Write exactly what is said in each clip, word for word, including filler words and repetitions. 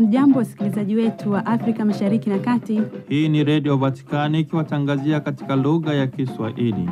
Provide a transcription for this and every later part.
Hamjambo wasikilizaji wetu wa Afrika Mashariki na Kati. Hii ni Radio Vatikani ikiwatangazia katika lugha ya Kiswahili.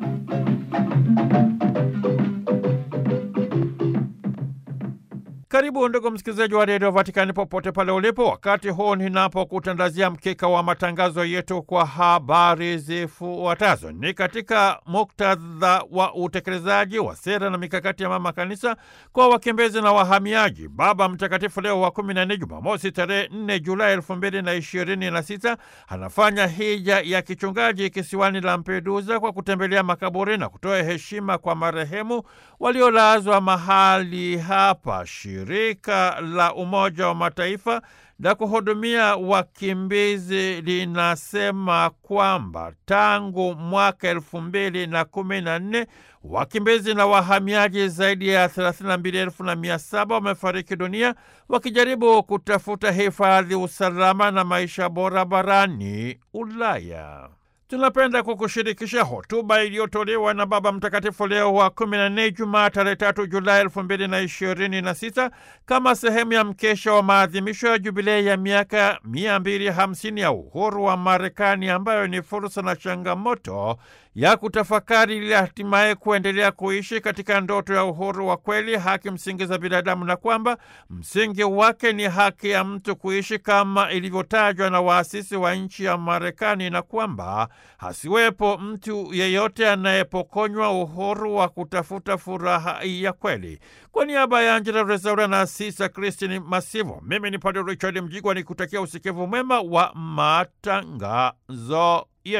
Karibu ndugu msikilizaji wa Radio Vatikani popote pale ulipo, wakati huu ninapokutandazia mkeka wa matangazo yetu kwa habari zifuatazo. Ni katika muktadha wa utekelezaji wa sera na mikakati ya Mama Kanisa kwa wakimbizi na wahamiaji, Baba Mtakatifu Leo wa kumi na nne, Jumamosi tarehe nne Julai elfu mbili na ishirini na sita, anafanya hija ya kichungaji kisiwani Lampedusa kwa kutembelea makaburi na kutoa heshima kwa marehemu waliolazwa mahali hapa. Shirika la Umoja wa Mataifa la kuhudumia wakimbizi linasema kwamba tangu mwaka elfu mbili na kumi na nne wakimbizi na wahamiaji zaidi ya thelathini na mbili elfu na mia saba wamefariki dunia wakijaribu kutafuta hifadhi, usalama na maisha bora barani Ulaya. Tunapenda kukushirikisha hotuba iliyotolewa na Baba Mtakatifu Leo wa kumi na nne Jumaa tarehe tatu Julai elfu mbili na ishirini na sita kama sehemu ya mkesha wa maadhimisho ya jubilei ya miaka mia mbili hamsini ya uhuru wa Marekani, ambayo ni fursa na changamoto ya kutafakari ili hatimaye kuendelea kuishi katika ndoto ya uhuru wa kweli, haki msingi za binadamu, na kwamba msingi wake ni haki ya mtu kuishi kama ilivyotajwa na waasisi wa nchi ya Marekani, na kwamba hasiwepo mtu yeyote anayepokonywa uhuru wa kutafuta furaha ya kweli. Kwa niaba ya Angela Rezaura na Sisa Kristini Masivo, mimi ni Padre Richard Mjigwa nikutakia usikivu mwema wa matangazo